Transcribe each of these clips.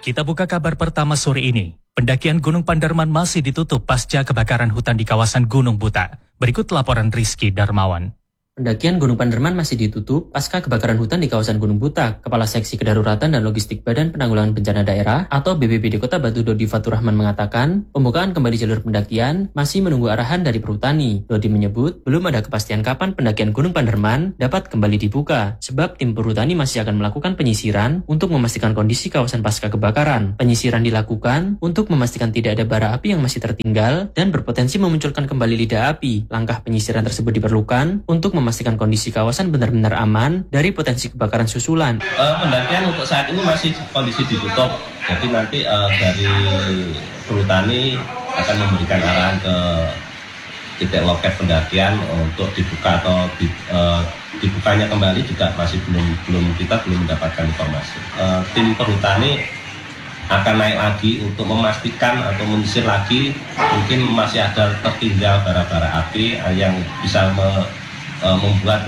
Kita buka kabar pertama sore ini. Pendakian Gunung Panderman masih ditutup pasca kebakaran hutan di kawasan Gunung Buta. Berikut laporan Rizky Darmawan. Pendakian Gunung Panderman masih ditutup pasca kebakaran hutan di kawasan Gunung Buta. Kepala Seksi Kedaruratan dan Logistik Badan Penanggulangan Bencana Daerah atau BPBD Kota Batu Dodi Faturrahman mengatakan, pembukaan kembali jalur pendakian masih menunggu arahan dari Perhutani. Dodi menyebut, belum ada kepastian kapan pendakian Gunung Panderman dapat kembali dibuka, sebab tim Perhutani masih akan melakukan penyisiran untuk memastikan kondisi kawasan pasca kebakaran. Penyisiran dilakukan untuk memastikan tidak ada bara api yang masih tertinggal dan berpotensi memunculkan kembali lidah api. Langkah penyisiran tersebut diperlukan untuk memastikan kondisi kawasan benar-benar aman dari potensi kebakaran susulan. Pendakian untuk saat ini masih kondisi ditutup, jadi nanti dari Perhutani akan memberikan arahan ke titik loket pendakian untuk dibuka atau dibukanya kembali juga masih kita belum mendapatkan informasi. Tim Perhutani akan naik lagi untuk memastikan atau menyisir lagi, mungkin masih ada tertinggal bara-bara api yang bisa membuat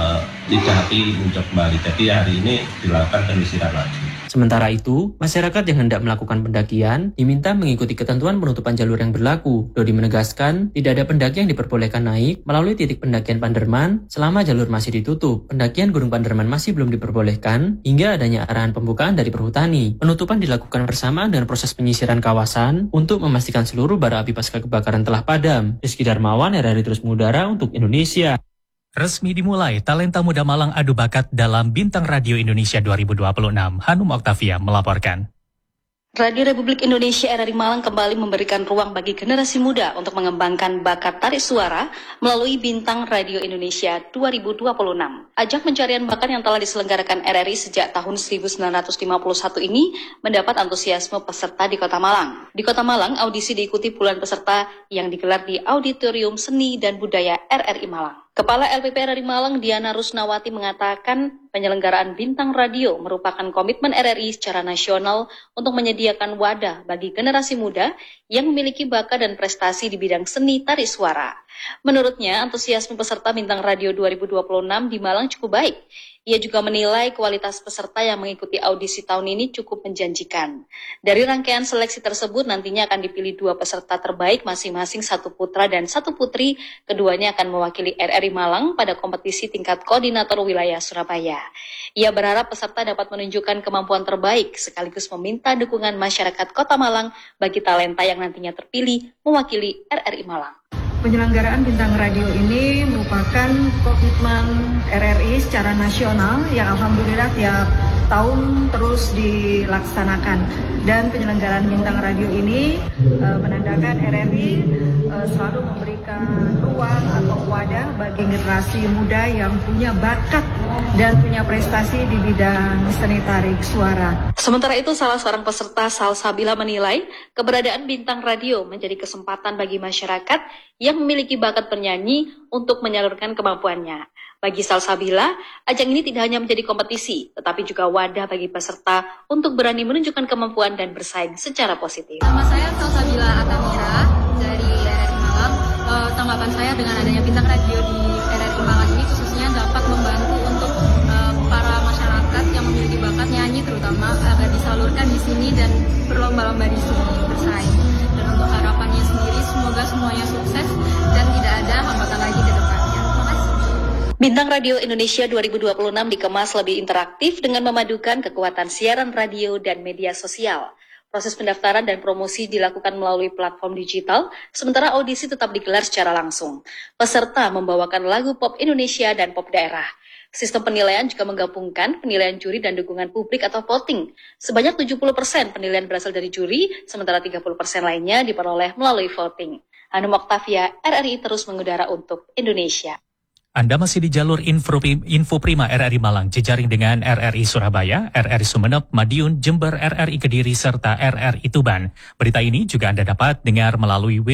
lidah api muncul kembali. Jadi hari ini dilakukan penyisiran lagi. Sementara itu, masyarakat yang hendak melakukan pendakian diminta mengikuti ketentuan penutupan jalur yang berlaku. Dodi menegaskan, tidak ada pendaki yang diperbolehkan naik melalui titik pendakian Panderman selama jalur masih ditutup. Pendakian Gunung Panderman masih belum diperbolehkan hingga adanya arahan pembukaan dari Perhutani. Penutupan dilakukan bersamaan dengan proses penyisiran kawasan untuk memastikan seluruh bara api pasca kebakaran telah padam. Rizky Darmawan, RRI Terus Mengudara untuk Indonesia. Resmi dimulai Talenta Muda Malang Adu Bakat dalam Bintang Radio Indonesia 2026. Hanum Oktavia melaporkan. Radio Republik Indonesia RRI Malang kembali memberikan ruang bagi generasi muda untuk mengembangkan bakat tarik suara melalui Bintang Radio Indonesia 2026. Ajang pencarian bakat yang telah diselenggarakan RRI sejak tahun 1951 ini mendapat antusiasme peserta di Kota Malang. Di Kota Malang, audisi diikuti puluhan peserta yang digelar di Auditorium Seni dan Budaya RRI Malang. Kepala LPP RRI Malang Diana Rusnawati mengatakan penyelenggaraan Bintang Radio merupakan komitmen RRI secara nasional untuk menyediakan wadah bagi generasi muda yang memiliki bakat dan prestasi di bidang seni tarik suara. Menurutnya, antusiasme peserta Bintang Radio 2026 di Malang cukup baik. Ia juga menilai kualitas peserta yang mengikuti audisi tahun ini cukup menjanjikan. Dari rangkaian seleksi tersebut nantinya akan dipilih 2 peserta terbaik masing-masing 1 putra dan 1 putri. Keduanya akan mewakili RRI Malang pada kompetisi tingkat koordinator wilayah Surabaya. Ia berharap peserta dapat menunjukkan kemampuan terbaik sekaligus meminta dukungan masyarakat Kota Malang bagi talenta yang nantinya terpilih mewakili RRI Malang. Penyelenggaraan Bintang Radio ini merupakan komitmen RRI secara nasional yang alhamdulillah tiap tahun terus dilaksanakan. Dan penyelenggaraan Bintang Radio ini menandakan RRI selalu memberikan ruang atau wadah bagi generasi muda yang punya bakat dan punya prestasi di bidang seni tarik suara. Sementara itu, salah seorang peserta Salsabila menilai keberadaan Bintang Radio menjadi kesempatan bagi masyarakat yang memiliki bakat bernyanyi untuk menyalurkan kemampuannya. Bagi Salsabila, ajang ini tidak hanya menjadi kompetisi, tetapi juga wadah bagi peserta untuk berani menunjukkan kemampuan dan bersaing secara positif. Nama saya Salsabila Atamira dari RRI Malang. Tanggapan saya dengan adanya Bintang Radio di RRI Malang ini khususnya dapat membantu untuk para masyarakat yang memiliki bakat nyanyi terutama agar disalurkan di sini dan berlomba-lomba di sini bersaing. Dan untuk harapannya sendiri semoga semuanya sukses dan tidak ada hambatan lagi ke depannya. Terima kasih. Bintang Radio Indonesia 2026 dikemas lebih interaktif dengan memadukan kekuatan siaran radio dan media sosial. Proses pendaftaran dan promosi dilakukan melalui platform digital, sementara audisi tetap digelar secara langsung. Peserta membawakan lagu pop Indonesia dan pop daerah. Sistem penilaian juga menggabungkan penilaian juri dan dukungan publik atau voting. Sebanyak 70% penilaian berasal dari juri, sementara 30% lainnya diperoleh melalui voting. Hanum Oktavia, RRI Terus Mengudara untuk Indonesia. Anda masih di jalur Info Prima RRI Malang, jejaring dengan RRI Surabaya, RRI Sumeneb, Madiun, Jember, RRI Kediri, serta RRI Tuban. Berita ini juga Anda dapat dengar melalui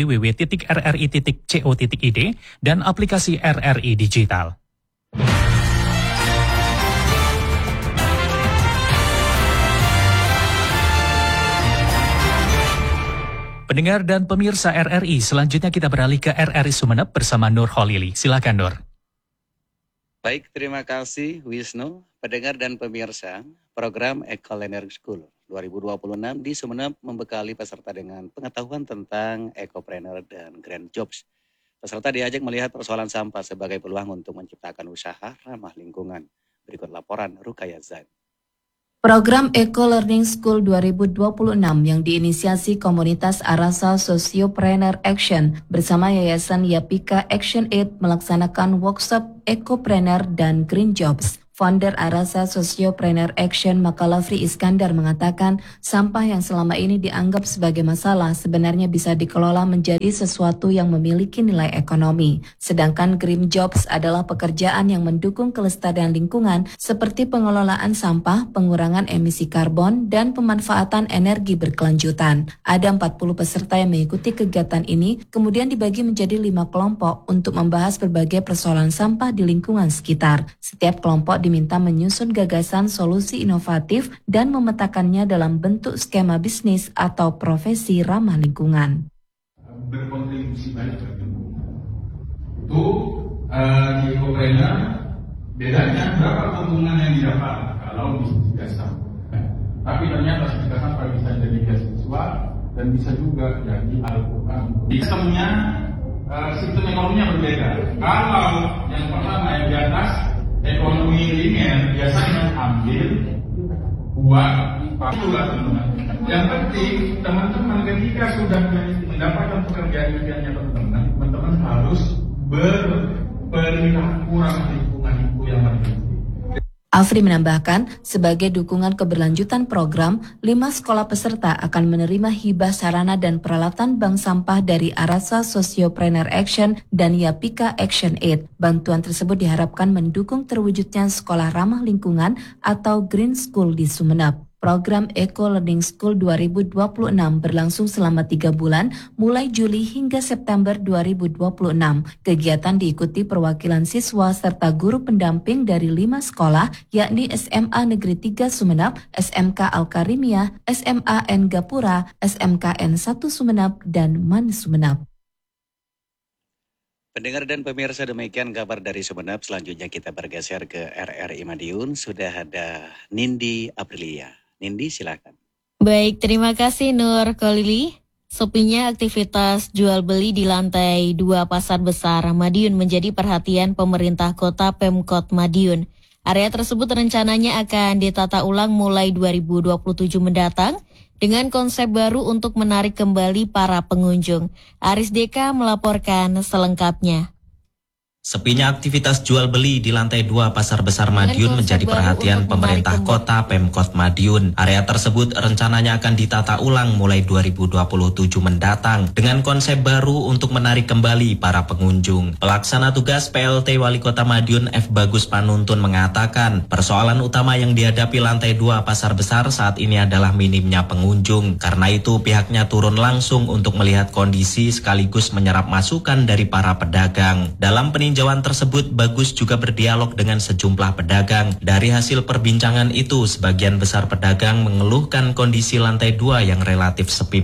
www.rri.co.id dan aplikasi RRI Digital. Pendengar dan pemirsa RRI, selanjutnya kita beralih ke RRI Sumeneb bersama Nur Holili. Silakan Nur. Baik, terima kasih Wisnu, pendengar dan pemirsa program Eco Learning School. 2026 di Sumeneb membekali peserta dengan pengetahuan tentang ekopreneur dan grand jobs. Peserta diajak melihat persoalan sampah sebagai peluang untuk menciptakan usaha ramah lingkungan. Berikut laporan Rukaya Zain. Program Eco Learning School 2026 yang diinisiasi komunitas Arasa Sociopreneur Action bersama Yayasan Yapika Action Aid melaksanakan workshop Ecopreneur dan Green Jobs. Founder Arasa Sociopreneur Action Makalafri Iskandar mengatakan sampah yang selama ini dianggap sebagai masalah sebenarnya bisa dikelola menjadi sesuatu yang memiliki nilai ekonomi. Sedangkan Green Jobs adalah pekerjaan yang mendukung kelestarian lingkungan seperti pengelolaan sampah, pengurangan emisi karbon, dan pemanfaatan energi berkelanjutan. Ada 40 peserta yang mengikuti kegiatan ini, kemudian dibagi menjadi 5 kelompok untuk membahas berbagai persoalan sampah di lingkungan sekitar. Setiap kelompok diminta menyusun gagasan solusi inovatif dan memetakannya dalam bentuk skema bisnis atau profesi ramah lingkungan. Berkontribusi banyak bagi lingkungan. Itu di ekopreneur bedanya berapa keuntungan yang didapat kalau bisnis biasa. Tapi ternyata bisnis biasa bisa jadi beasiswa dan bisa juga jadi alquran. Sistemnya sistem ekonominya berbeda. Kalau yang pertama yang di atas ekonomi linear biasanya ambil buat itulah teman-teman. Yang penting teman-teman ketika sudah mendapatkan pekerjaan impiannya teman-teman harus berperilaku ramah lingkungan itu yang penting. Afri menambahkan, sebagai dukungan keberlanjutan program, 5 sekolah peserta akan menerima hibah sarana dan peralatan bank sampah dari Arasa Sociopreneur Action dan Yapika Action Aid. Bantuan tersebut diharapkan mendukung terwujudnya sekolah ramah lingkungan atau Green School di Sumeneb. Program Eco Learning School 2026 berlangsung selama 3 bulan, mulai Juli hingga September 2026. Kegiatan diikuti perwakilan siswa serta guru pendamping dari 5 sekolah, yakni SMA Negeri 3 Sumeneb, SMK Al-Karimiyah, SMA N Gapura, SMK N1 Sumeneb, dan MAN Sumeneb. Pendengar dan pemirsa, demikian kabar dari Sumeneb. Selanjutnya kita bergeser ke RRI Madiun. Sudah ada Nindi Aprilia. Nindi, silakan. Baik, terima kasih Nur Kolili. Sepinya aktivitas jual beli di lantai 2 Pasar Besar Madiun menjadi perhatian pemerintah kota Pemkot Madiun. Area tersebut rencananya akan ditata ulang mulai 2027 mendatang dengan konsep baru untuk menarik kembali para pengunjung. Aris Deka melaporkan selengkapnya. Sepinya aktivitas jual beli di lantai 2 Pasar Besar Madiun menjadi perhatian pemerintah kota Pemkot Madiun. Area tersebut rencananya akan ditata ulang mulai 2027 mendatang dengan konsep baru untuk menarik kembali para pengunjung. Pelaksana tugas PLT Wali Kota Madiun F. Bagus Panuntun mengatakan persoalan utama yang dihadapi lantai 2 Pasar Besar saat ini adalah minimnya pengunjung. Karena itu pihaknya turun langsung untuk melihat kondisi sekaligus menyerap masukan dari para pedagang. Dalam peninjauan tersebut, Bagus juga berdialog dengan sejumlah pedagang. Dari hasil perbincangan itu, sebagian besar pedagang mengeluhkan kondisi lantai 2 yang relatif sepi.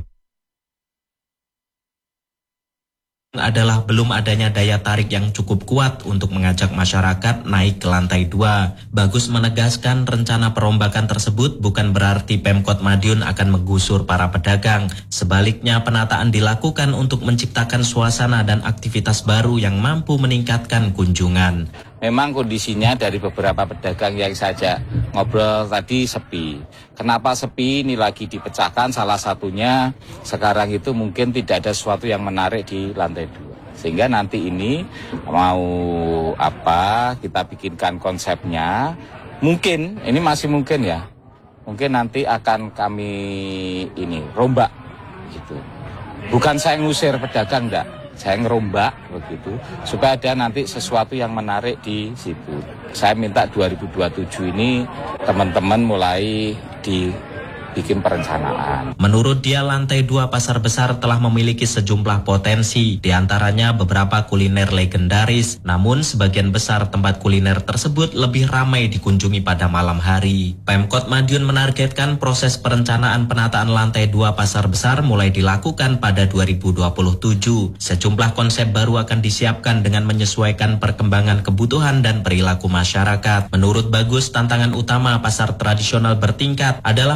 Adalah belum adanya daya tarik yang cukup kuat untuk mengajak masyarakat naik ke lantai 2. Bagus menegaskan rencana perombakan tersebut bukan berarti Pemkot Madiun akan menggusur para pedagang. Sebaliknya penataan dilakukan untuk menciptakan suasana dan aktivitas baru yang mampu meningkatkan kunjungan. Memang kondisinya dari beberapa pedagang yang saja ngobrol tadi sepi. Kenapa sepi? Ini lagi dipecahkan, salah satunya sekarang itu mungkin tidak ada sesuatu yang menarik di lantai 2. Sehingga nanti ini mau apa, kita bikinkan konsepnya. Mungkin, ini masih mungkin ya. Mungkin nanti akan kami ini rombak gitu. Bukan saya ngusir pedagang, enggak. Saya ngerombak begitu supaya ada nanti sesuatu yang menarik di situ. Saya minta 2027 ini teman-teman mulai dibikin perencanaan. Menurut dia, lantai 2 Pasar Besar telah memiliki sejumlah potensi, diantaranya beberapa kuliner legendaris. Namun sebagian besar tempat kuliner tersebut lebih ramai dikunjungi pada malam hari. Pemkot Madiun menargetkan proses perencanaan penataan lantai 2 Pasar Besar mulai dilakukan pada 2027. Sejumlah konsep baru akan disiapkan dengan menyesuaikan perkembangan kebutuhan dan perilaku masyarakat. Menurut Bagus, tantangan utama pasar tradisional bertingkat adalah mengajak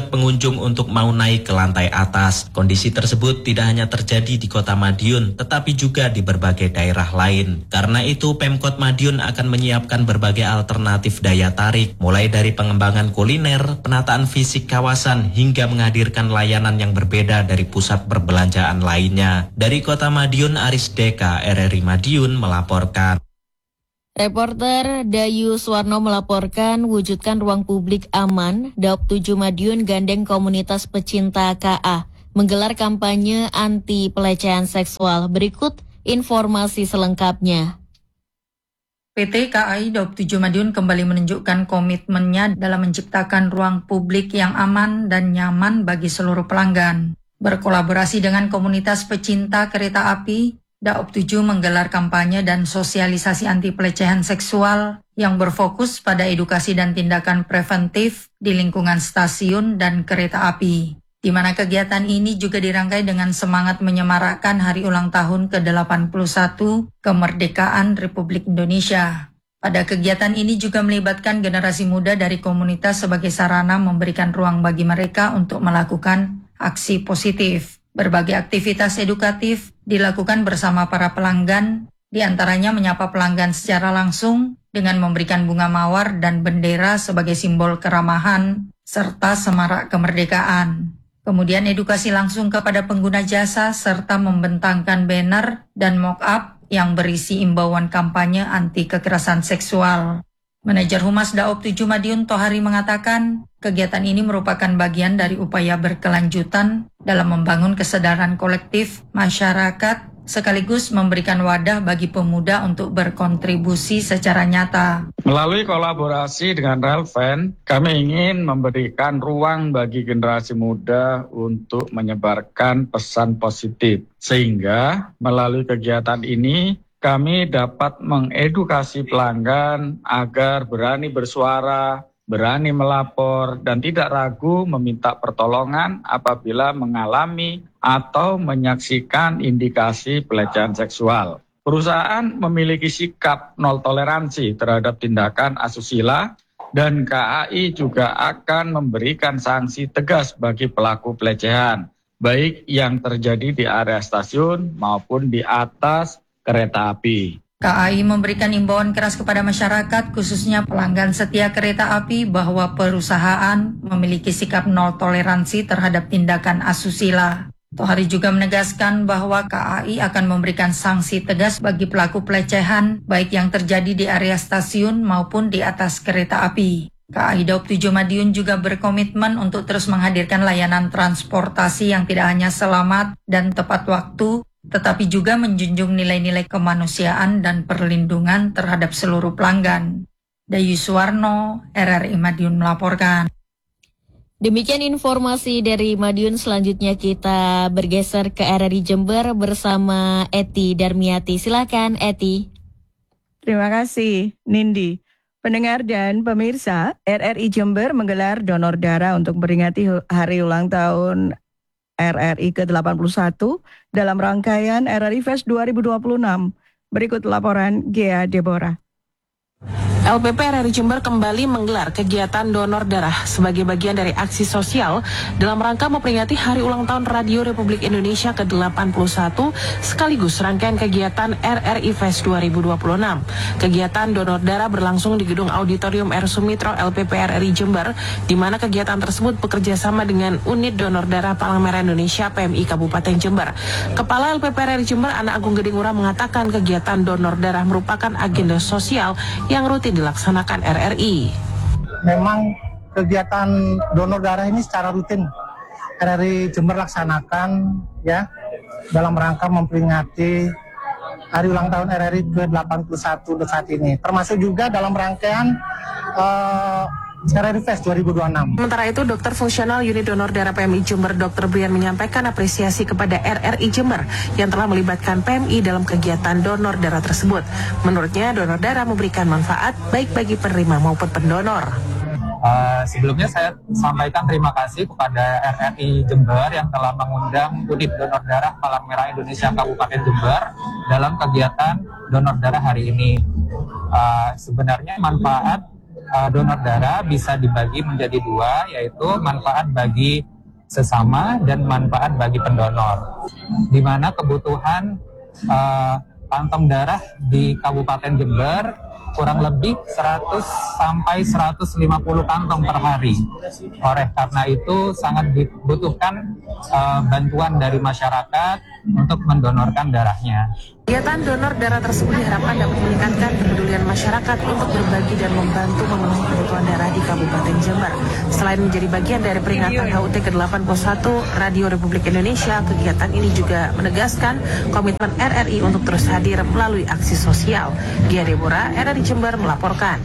membuat pengunjung untuk mau naik ke lantai atas. Kondisi tersebut tidak hanya terjadi di Kota Madiun, tetapi juga di berbagai daerah lain. Karena itu, Pemkot Madiun akan menyiapkan berbagai alternatif daya tarik, mulai dari pengembangan kuliner, penataan fisik kawasan, hingga menghadirkan layanan yang berbeda dari pusat perbelanjaan lainnya. Dari Kota Madiun, Aris Deka, RRI Madiun melaporkan. Reporter Dayu Suwarno melaporkan wujudkan ruang publik aman, Daop 7 Madiun gandeng komunitas pecinta KA menggelar kampanye anti pelecehan seksual. Berikut informasi selengkapnya. PT KAI Daop 7 Madiun kembali menunjukkan komitmennya dalam menciptakan ruang publik yang aman dan nyaman bagi seluruh pelanggan. Berkolaborasi dengan komunitas pecinta kereta api, Daop 7 menggelar kampanye dan sosialisasi anti pelecehan seksual yang berfokus pada edukasi dan tindakan preventif di lingkungan stasiun dan kereta api, di mana kegiatan ini juga dirangkai dengan semangat menyemarakkan hari ulang tahun ke-81 kemerdekaan Republik Indonesia. Pada kegiatan ini juga melibatkan generasi muda dari komunitas sebagai sarana memberikan ruang bagi mereka untuk melakukan aksi positif. Berbagai aktivitas edukatif dilakukan bersama para pelanggan, di antaranya menyapa pelanggan secara langsung dengan memberikan bunga mawar dan bendera sebagai simbol keramahan serta semarak kemerdekaan. Kemudian edukasi langsung kepada pengguna jasa serta membentangkan banner dan mock-up yang berisi imbauan kampanye anti kekerasan seksual. Manajer Humas Daop 7 Madiun Tohari mengatakan, kegiatan ini merupakan bagian dari upaya berkelanjutan dalam membangun kesadaran kolektif masyarakat sekaligus memberikan wadah bagi pemuda untuk berkontribusi secara nyata. Melalui kolaborasi dengan Relven, kami ingin memberikan ruang bagi generasi muda untuk menyebarkan pesan positif. Sehingga melalui kegiatan ini, kami dapat mengedukasi pelanggan agar berani bersuara, berani melapor, dan tidak ragu meminta pertolongan apabila mengalami atau menyaksikan indikasi pelecehan seksual. Perusahaan memiliki sikap nol toleransi terhadap tindakan asusila, dan KAI juga akan memberikan sanksi tegas bagi pelaku pelecehan, baik yang terjadi di area stasiun maupun di atas kereta api. KAI memberikan imbauan keras kepada masyarakat, khususnya pelanggan setia kereta api, bahwa perusahaan memiliki sikap nol toleransi terhadap tindakan asusila. Tohari juga menegaskan bahwa KAI akan memberikan sanksi tegas bagi pelaku pelecehan, baik yang terjadi di area stasiun maupun di atas kereta api. KAI Daop 7 Madiun juga berkomitmen untuk terus menghadirkan layanan transportasi yang tidak hanya selamat dan tepat waktu, tetapi juga menjunjung nilai-nilai kemanusiaan dan perlindungan terhadap seluruh pelanggan. Dayu Suwarno, RRI Madiun melaporkan. Demikian informasi dari Madiun. Selanjutnya kita bergeser ke RRI Jember bersama Eti Darmiati. Silakan Eti. Terima kasih Nindi. Pendengar dan pemirsa, RRI Jember menggelar donor darah untuk memperingati hari ulang tahun RRI ke-81 dalam rangkaian RRI Fest 2026. Berikut laporan Gea Deborah. LPP RRI Jember kembali menggelar kegiatan donor darah sebagai bagian dari aksi sosial dalam rangka memperingati Hari Ulang Tahun Radio Republik Indonesia ke-81 sekaligus rangkaian kegiatan RRI Fest 2026. Kegiatan donor darah berlangsung di Gedung Auditorium R. Sumitro LPP RRI Jember, di mana kegiatan tersebut bekerjasama dengan Unit Donor Darah Palang Merah Indonesia PMI Kabupaten Jember. Kepala LPP RRI Jember, Ana Agung Gedingura, mengatakan kegiatan donor darah merupakan agenda sosial yang rutin dilaksanakan RRI. Memang kegiatan donor darah ini secara rutin RRI Jember laksanakan ya dalam rangka memperingati hari ulang tahun RRI ke-81 saat ini. Termasuk juga dalam rangkaian RRI Fest 2026. Sementara itu, Dokter Fungsional Unit Donor Darah PMI Jember, Dr. Brian, menyampaikan apresiasi kepada RRI Jember yang telah melibatkan PMI dalam kegiatan donor darah tersebut. Menurutnya, donor darah memberikan manfaat baik bagi penerima maupun pendonor. Sebelumnya saya sampaikan terima kasih kepada RRI Jember yang telah mengundang Unit Donor Darah Palang Merah Indonesia Kabupaten Jember dalam kegiatan donor darah hari ini. Sebenarnya manfaat donor darah bisa dibagi menjadi dua, yaitu manfaat bagi sesama dan manfaat bagi pendonor. Di mana kebutuhan kantong darah di Kabupaten Jember kurang lebih 100 sampai 150 kantong per hari. Oleh karena itu sangat dibutuhkan bantuan dari masyarakat untuk mendonorkan darahnya. Kegiatan donor darah tersebut diharapkan dapat meningkatkan kepedulian masyarakat untuk berbagi dan membantu memenuhi kebutuhan darah di Kabupaten Jember. Selain menjadi bagian dari peringatan HUT ke-81 Radio Republik Indonesia, kegiatan ini juga menegaskan komitmen RRI untuk terus hadir melalui aksi sosial. Gia Deborah, RRI Jember melaporkan.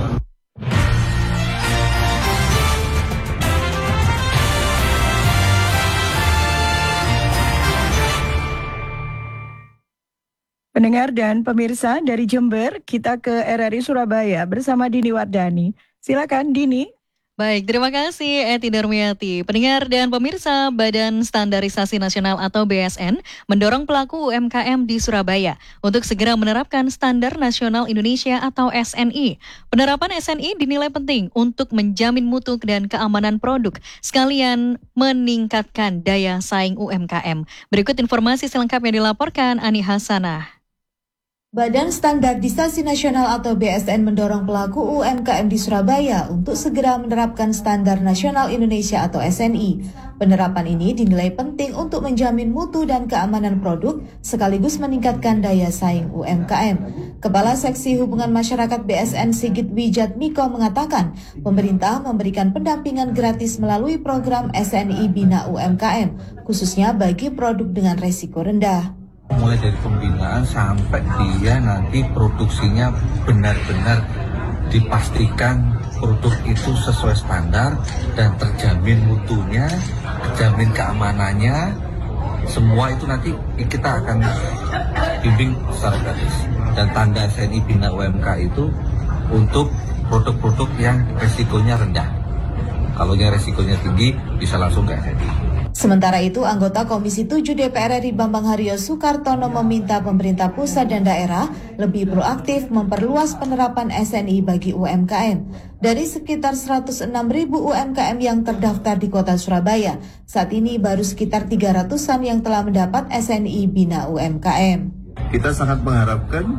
Pendengar dan pemirsa dari Jember, kita ke RRI Surabaya bersama Dini Wardani. Silakan Dini. Baik, terima kasih Eti Darmiati. Pendengar dan pemirsa, Badan Standarisasi Nasional atau BSN mendorong pelaku UMKM di Surabaya untuk segera menerapkan Standar Nasional Indonesia atau SNI. Penerapan SNI dinilai penting untuk menjamin mutu dan keamanan produk, sekalian meningkatkan daya saing UMKM. Berikut informasi selengkapnya dilaporkan Ani Hasanah. Badan Standarisasi Nasional atau BSN mendorong pelaku UMKM di Surabaya untuk segera menerapkan Standar Nasional Indonesia atau SNI. Penerapan ini dinilai penting untuk menjamin mutu dan keamanan produk, sekaligus meningkatkan daya saing UMKM. Kepala Seksi Hubungan Masyarakat BSN Sigit Wijatmiko mengatakan, pemerintah memberikan pendampingan gratis melalui program SNI Bina UMKM, khususnya bagi produk dengan resiko rendah. Mulai dari pembinaan sampai dia nanti produksinya benar-benar dipastikan produk itu sesuai standar dan terjamin mutunya, terjamin keamanannya, semua itu nanti kita akan bimbing secara gratis. Dan tanda SNI Bina UMK itu untuk produk-produk yang resikonya rendah. Kalau yang resikonya tinggi bisa langsung ke SNI. Sementara itu, anggota Komisi 7 DPR RI Bambang Haryo Soekartono meminta pemerintah pusat dan daerah lebih proaktif memperluas penerapan SNI bagi UMKM. Dari sekitar 106.000 UMKM yang terdaftar di kota Surabaya, saat ini baru sekitar 300-an yang telah mendapat SNI Bina UMKM. Kita sangat mengharapkan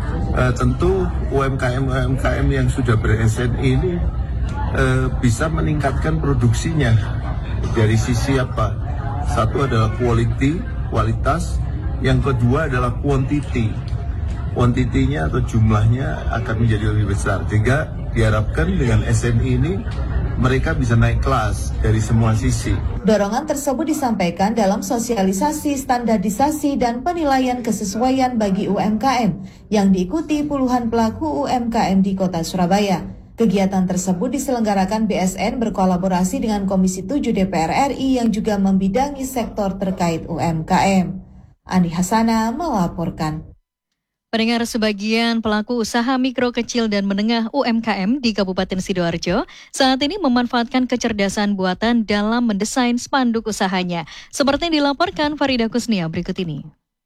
tentu UMKM yang sudah ber-SNI ini bisa meningkatkan produksinya. Dari sisi apa? Satu adalah kualitas, yang kedua adalah quantity. Quantity-nya atau jumlahnya akan menjadi lebih besar. Sehingga diharapkan dengan SNI ini mereka bisa naik kelas dari semua sisi. Dorongan tersebut disampaikan dalam sosialisasi, standarisasi, dan penilaian kesesuaian bagi UMKM yang diikuti puluhan pelaku UMKM di kota Surabaya. Kegiatan tersebut diselenggarakan BSN berkolaborasi dengan Komisi 7 DPR RI yang juga membidangi sektor terkait UMKM. Ani Hasanah melaporkan. Pendengar, sebagian pelaku usaha mikro, kecil, dan menengah UMKM di Kabupaten Sidoarjo saat ini memanfaatkan kecerdasan buatan dalam mendesain spanduk usahanya. Seperti yang dilaporkan Farida Kusnia berikut ini.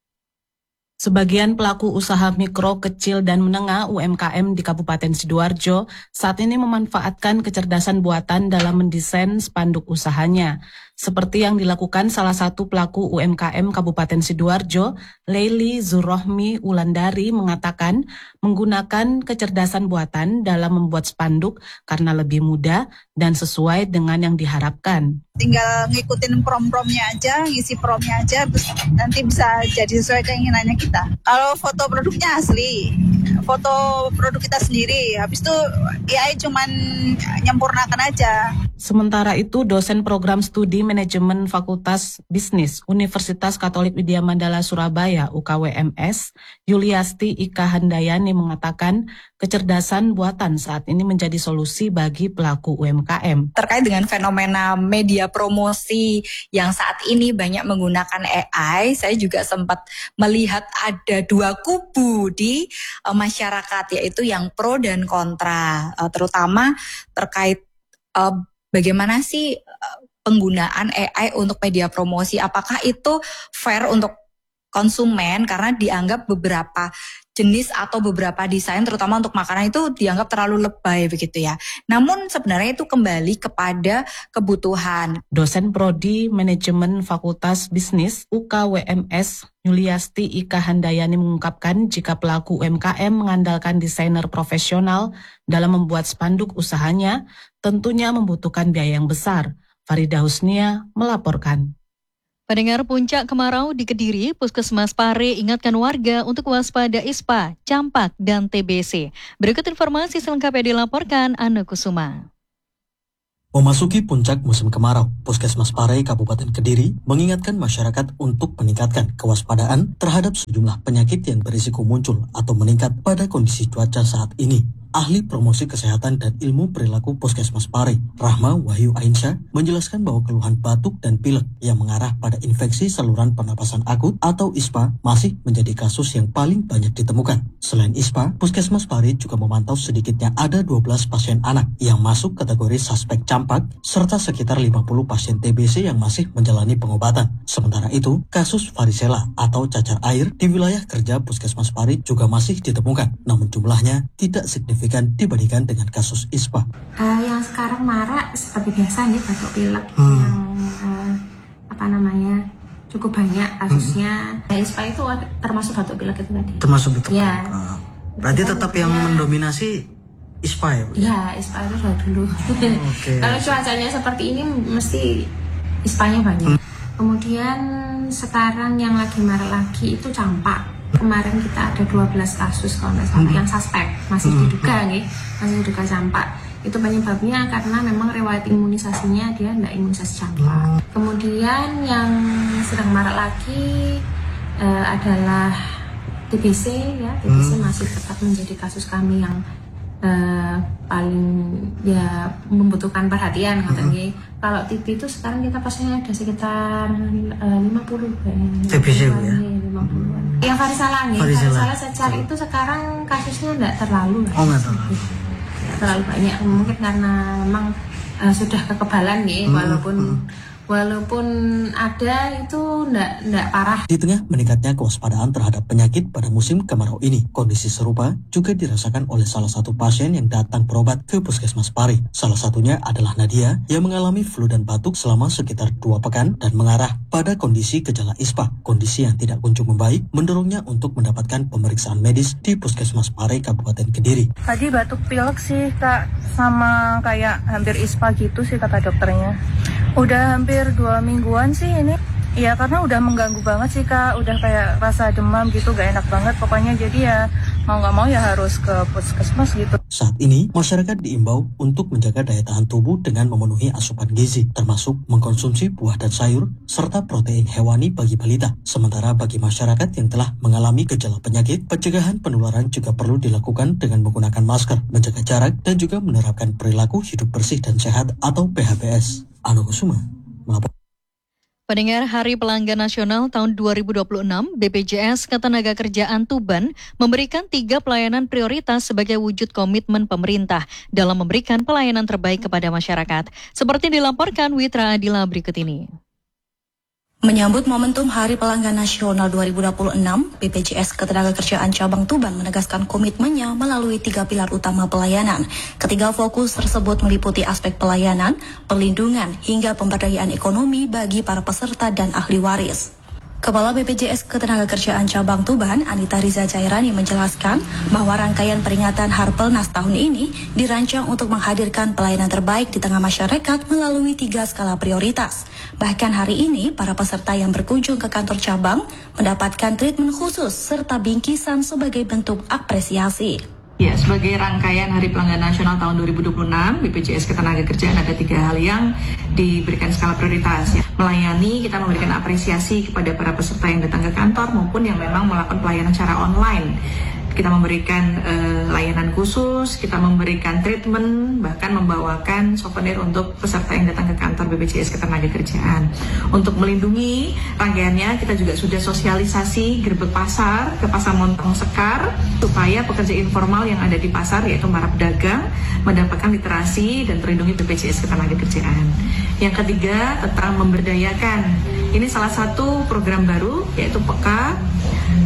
Sebagian pelaku usaha mikro, kecil, dan menengah UMKM di Kabupaten Sidoarjo saat ini memanfaatkan kecerdasan buatan dalam mendesain spanduk usahanya. Seperti yang dilakukan salah satu pelaku UMKM Kabupaten Sidoarjo, Leili Zurohmi Wulandari mengatakan menggunakan kecerdasan buatan dalam membuat spanduk karena lebih mudah dan sesuai dengan yang diharapkan. Tinggal ngikutin prom-promnya aja, ngisi promnya aja, terus nanti bisa jadi sesuai keinginannya kita. Kalau foto produknya asli, foto produk kita sendiri, habis itu AI cuman nyempurnakan aja. Sementara itu, dosen program studi manajemen Fakultas Bisnis Universitas Katolik Widya Mandala Surabaya UKWMS, Yuliasti Ika Handayani mengatakan kecerdasan buatan saat ini menjadi solusi bagi pelaku UMKM. Terkait dengan fenomena media promosi yang saat ini banyak menggunakan AI, saya juga sempat melihat ada dua kubu di masyarakat, yaitu yang pro dan kontra, terutama terkait bagaimana sih penggunaan AI untuk media promosi? Apakah itu fair untuk konsumen? Karena dianggap beberapa jenis atau beberapa desain terutama untuk makanan itu dianggap terlalu lebay begitu ya. Namun sebenarnya itu kembali kepada kebutuhan. Dosen Prodi Manajemen Fakultas Bisnis UKWMS Yuliasti Ika Handayani mengungkapkan jika pelaku UMKM mengandalkan desainer profesional dalam membuat spanduk usahanya, tentunya membutuhkan biaya yang besar. Farida Husnia melaporkan. Pendengar, puncak kemarau di Kediri, Puskesmas Pare ingatkan warga untuk waspada ISPA, campak, dan TBC. Berikut informasi selengkapnya dilaporkan Anu Kusuma. Memasuki puncak musim kemarau, Puskesmas Pare Kabupaten Kediri mengingatkan masyarakat untuk meningkatkan kewaspadaan terhadap sejumlah penyakit yang berisiko muncul atau meningkat pada kondisi cuaca saat ini. Ahli Promosi Kesehatan dan Ilmu Perilaku Puskesmas Pare, Rahma Wahyu Ainsyah, menjelaskan bahwa keluhan batuk dan pilek yang mengarah pada infeksi saluran pernapasan akut atau ISPA masih menjadi kasus yang paling banyak ditemukan. Selain ISPA, Puskesmas Pare juga memantau sedikitnya ada 12 pasien anak yang masuk kategori suspek campak, serta sekitar 50 pasien TBC yang masih menjalani pengobatan. Sementara itu, kasus varicella atau cacar air di wilayah kerja Puskesmas Pare juga masih ditemukan, namun jumlahnya tidak signifikan dibandingkan dengan kasus ISPA. Yang sekarang marak seperti biasa nih batuk pilek yang cukup banyak kasusnya. ISPA itu termasuk batuk pilek itu tadi. Termasuk batuk. Ya. Berarti tetap yang mendominasi ISPA ya, Bu? Iya, ISPA itu sudah dulu. Kalau cuacanya seperti ini mesti ISPA-nya banyak. Kemudian sekarang yang lagi marak lagi itu campak. Kemarin kita ada 12 kasus kalau nggak salah yang suspek, masih diduga masih diduga campak. Itu penyebabnya karena memang riwayat imunisasinya dia nggak imunisasi campak. Kemudian yang sedang marak lagi adalah TBC ya, TBC masih tetap menjadi kasus kami yang paling ya membutuhkan perhatian katanya. Kalau TB itu sekarang kita pasiennya ada sekitar 50 TBC ya. 50-an. Yang varicella secara itu sekarang kasusnya enggak terlalu. Enggak terlalu banyak. Mungkin karena memang sudah kekebalan ya, walaupun ada itu enggak parah. Di tengah meningkatnya kewaspadaan terhadap penyakit pada musim kemarau ini, kondisi serupa juga dirasakan oleh salah satu pasien yang datang berobat ke Puskesmas Pare. Salah satunya adalah Nadia yang mengalami flu dan batuk selama sekitar 2 pekan dan mengarah pada kondisi gejala ISPA. Kondisi yang tidak kunjung membaik mendorongnya untuk mendapatkan pemeriksaan medis di Puskesmas Pare Kabupaten Kediri. Tadi batuk pilek sih Kak, sama kayak hampir ISPA gitu sih kata dokternya. Udah hampir 2 mingguan sih ini. Ya karena udah mengganggu banget sih Kak, udah kayak rasa demam gitu, gak enak banget pokoknya. Jadi ya mau gak mau ya harus ke puskesmas gitu. Saat ini masyarakat diimbau untuk menjaga daya tahan tubuh dengan memenuhi asupan gizi, termasuk mengkonsumsi buah dan sayur serta protein hewani bagi balita. Sementara bagi masyarakat yang telah mengalami gejala penyakit, pencegahan penularan juga perlu dilakukan dengan menggunakan masker, menjaga jarak, dan juga menerapkan perilaku hidup bersih dan sehat atau PHBS. Anu Kusuma melapor. Pendengar, Hari Pelanggan Nasional tahun 2026, BPJS Ketenagakerjaan Tuban memberikan 3 pelayanan prioritas sebagai wujud komitmen pemerintah dalam memberikan pelayanan terbaik kepada masyarakat. Seperti dilaporkan Witra Adila berikut ini. Menyambut momentum Hari Pelanggan Nasional 2026, BPJS Ketenagakerjaan Cabang Tuban menegaskan komitmennya melalui 3 pilar utama pelayanan. Ketiga fokus tersebut meliputi aspek pelayanan, perlindungan, hingga pemberdayaan ekonomi bagi para peserta dan ahli waris. Kepala BPJS Ketenagakerjaan Cabang Tuban, Anita Riza Cairani menjelaskan bahwa rangkaian peringatan Harpelnas tahun ini dirancang untuk menghadirkan pelayanan terbaik di tengah masyarakat melalui 3 skala prioritas. Bahkan hari ini, para peserta yang berkunjung ke kantor cabang mendapatkan treatment khusus serta bingkisan sebagai bentuk apresiasi. Ya, sebagai rangkaian Hari Pelanggan Nasional tahun 2026, BPJS Ketenagakerjaan ada 3 hal yang diberikan skala prioritas. Ya. Melayani, kita memberikan apresiasi kepada para peserta yang datang ke kantor maupun yang memang melakukan pelayanan secara online. Kita memberikan layanan khusus, kita memberikan treatment, bahkan membawakan souvenir untuk peserta yang datang ke kantor BPJS Ketenagakerjaan. Untuk melindungi rangkaiannya, kita juga sudah sosialisasi gerbek pasar ke Pasar Montong Sekar, supaya pekerja informal yang ada di pasar, yaitu para pedagang, mendapatkan literasi dan terlindungi BPJS Ketenagakerjaan. Yang ketiga, tentang memberdayakan. Ini salah satu program baru, yaitu PEKA,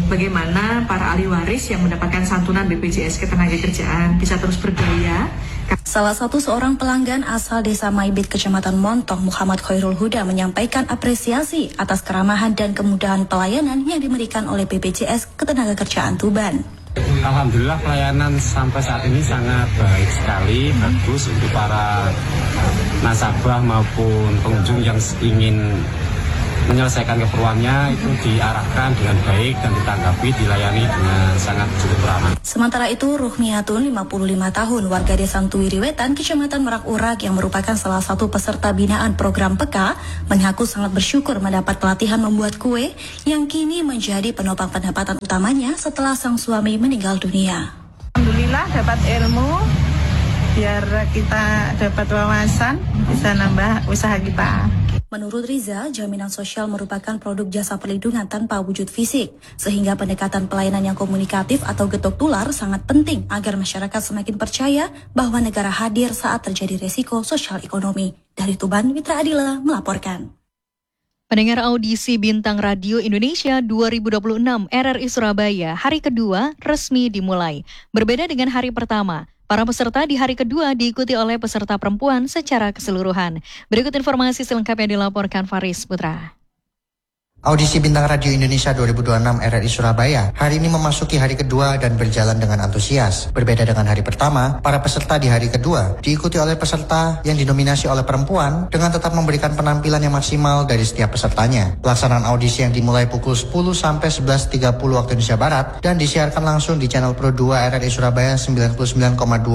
bagaimana para ahli waris yang mendapatkan santunan BPJS Ketenagakerjaan bisa terus berdaya. Salah satu seorang pelanggan asal Desa Maibit, Kecamatan Montong, Muhammad Khairul Huda menyampaikan apresiasi atas keramahan dan kemudahan pelayanan yang diberikan oleh BPJS Ketenagakerjaan Tuban. Alhamdulillah pelayanan sampai saat ini sangat baik sekali, bagus untuk para nasabah maupun pengunjung yang ingin menyelesaikan keperluannya itu diarahkan dengan baik dan ditanggapi, dilayani dengan sangat cukup ramah. Sementara itu, Ruhmiatun, 55 tahun, warga Desa Tuwiri Wetan, Kecamatan Merak Urak yang merupakan salah satu peserta binaan program PK, mengaku sangat bersyukur mendapat pelatihan membuat kue yang kini menjadi penopang pendapatan utamanya setelah sang suami meninggal dunia. Alhamdulillah dapat ilmu, biar kita dapat wawasan, bisa nambah usaha kita. Menurut Riza, jaminan sosial merupakan produk jasa perlindungan tanpa wujud fisik, sehingga pendekatan pelayanan yang komunikatif atau getok tular sangat penting agar masyarakat semakin percaya bahwa negara hadir saat terjadi resiko sosial ekonomi. Dari Tuban, Mitra Adila melaporkan. Pendengar audisi Bintang Radio Indonesia 2026 RRI Surabaya hari kedua resmi dimulai. Berbeda dengan hari pertama, para peserta di hari kedua diikuti oleh peserta perempuan secara keseluruhan. Berikut informasi selengkapnya dilaporkan Faris Putra. Audisi Bintang Radio Indonesia 2026 RRI Surabaya hari ini memasuki hari kedua dan berjalan dengan antusias. Berbeda dengan hari pertama, para peserta di hari kedua diikuti oleh peserta yang dinominasi oleh perempuan dengan tetap memberikan penampilan yang maksimal dari setiap pesertanya. Pelaksanaan audisi yang dimulai pukul 10 sampai 11.30 waktu Indonesia Barat dan disiarkan langsung di channel Pro 2 RRI Surabaya 99,2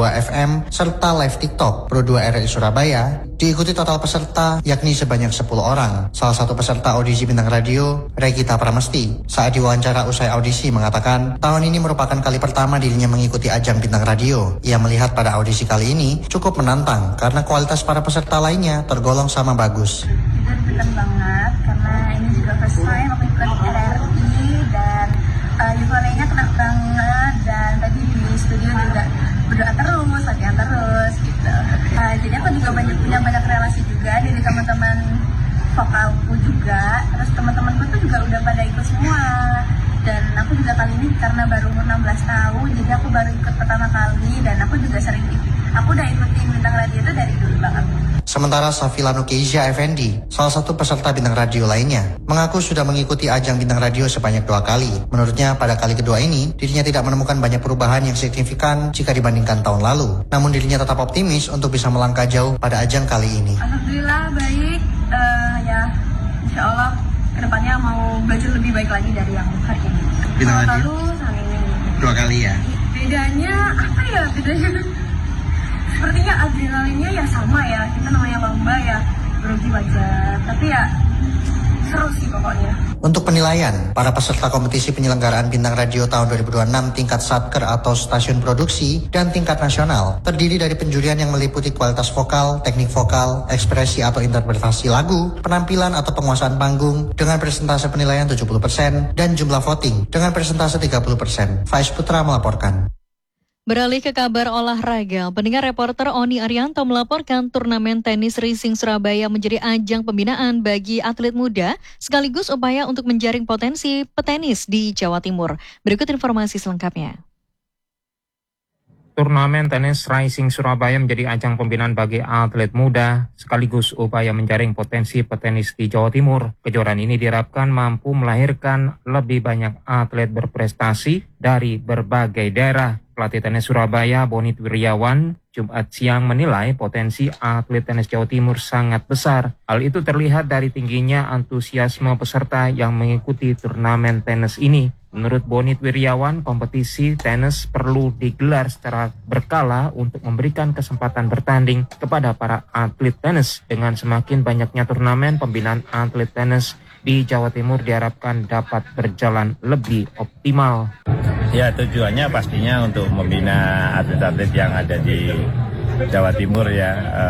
FM serta live TikTok Pro 2 RRI Surabaya diikuti total peserta yakni sebanyak 10 orang. Salah satu peserta audisi Bintang Radio, Regita Pramesti, saat diwawancara usai audisi mengatakan tahun ini merupakan kali pertama dirinya mengikuti ajang Bintang Radio. Ia melihat pada audisi kali ini cukup menantang karena kualitas para peserta lainnya tergolong sama bagus. Deg-degan banget karena ini juga first time aku ikut RRI dan euforianya kena banget, dan tadi di studio juga berdoa terus, latihan terus gitu. Jadi aku juga punya banyak relasi juga dari teman-teman vokalku juga, terus teman-temanku tuh juga udah pada ikut semua, dan aku juga kali ini karena baru umur 16 tahun, jadi aku baru ikut pertama kali, dan aku juga aku udah ikutin Bintang Radio itu dari dulu banget. Sementara Safilano Keizia Effendi, salah satu peserta Bintang Radio lainnya, mengaku sudah mengikuti ajang Bintang Radio sebanyak 2 kali. Menurutnya pada kali kedua ini, dirinya tidak menemukan banyak perubahan yang signifikan jika dibandingkan tahun lalu. Namun dirinya tetap optimis untuk bisa melangkah jauh pada ajang kali ini. Alhamdulillah baik, ya insya Allah kedepannya mau belajar lebih baik lagi dari yang hari ini. Bintang Radio? Lalu hari ini. 2 kali ya? Bedanya apa ya? Bedanya sepertinya adrenalinnya ya sama ya, kita namanya lomba ya, grogi wajar, tapi ya seru sih pokoknya. Untuk penilaian, para peserta kompetisi penyelenggaraan Bintang Radio tahun 2026 tingkat Satker atau stasiun produksi dan tingkat nasional terdiri dari penjurian yang meliputi kualitas vokal, teknik vokal, ekspresi atau interpretasi lagu, penampilan atau penguasaan panggung dengan persentase penilaian 70% dan jumlah voting dengan persentase 30%. Faiz Putra melaporkan. Beralih ke kabar olahraga, pendengar reporter Oni Arianto melaporkan turnamen tenis Racing Surabaya menjadi ajang pembinaan bagi atlet muda sekaligus upaya untuk menjaring potensi petenis di Jawa Timur. Berikut informasi selengkapnya. Turnamen tenis Racing Surabaya menjadi ajang pembinaan bagi atlet muda sekaligus upaya menjaring potensi petenis di Jawa Timur. Kejuaraan ini diharapkan mampu melahirkan lebih banyak atlet berprestasi dari berbagai daerah. Pelatih tenis Surabaya, Bonit Wiryawan, Jumat siang menilai potensi atlet tenis Jawa Timur sangat besar. Hal itu terlihat dari tingginya antusiasme peserta yang mengikuti turnamen tenis ini. Menurut Bonit Wiryawan, kompetisi tenis perlu digelar secara berkala untuk memberikan kesempatan bertanding kepada para atlet tenis. Dengan semakin banyaknya turnamen, pembinaan atlet tenis di Jawa Timur diharapkan dapat berjalan lebih optimal. Ya, tujuannya pastinya untuk membina atlet-atlet yang ada di Jawa Timur ya.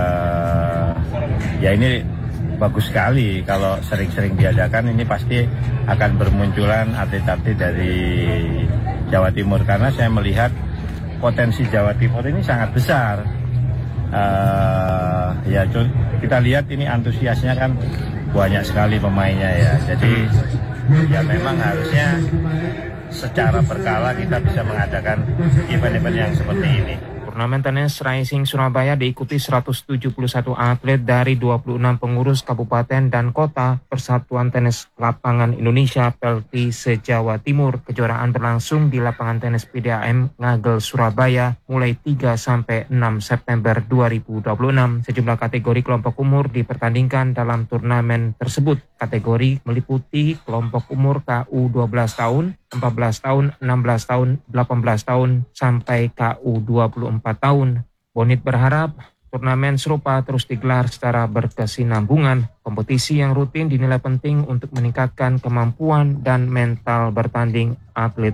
Ya ini bagus sekali kalau sering-sering diadakan, ini pasti akan bermunculan atlet-atlet dari Jawa Timur karena saya melihat potensi Jawa Timur ini sangat besar. Ya kita lihat ini antusiasnya kan banyak sekali pemainnya ya. Jadi ya memang harusnya secara berkala kita bisa mengadakan event-event yang seperti ini. Turnamen tenis Rising Surabaya diikuti 171 atlet dari 26 pengurus kabupaten dan kota Persatuan Tenis Lapangan Indonesia PELTI se-Jawa Timur. Kejuaraan berlangsung di lapangan tenis PDAM Ngagel Surabaya mulai 3 sampai 6 September 2026. Sejumlah kategori kelompok umur dipertandingkan dalam turnamen tersebut. Kategori meliputi kelompok umur KU 12 tahun, 14 tahun, 16 tahun, 18 tahun, sampai KU 24 tahun. Bonit berharap turnamen serupa terus digelar secara berkesinambungan. Kompetisi yang rutin dinilai penting untuk meningkatkan kemampuan dan mental bertanding atlet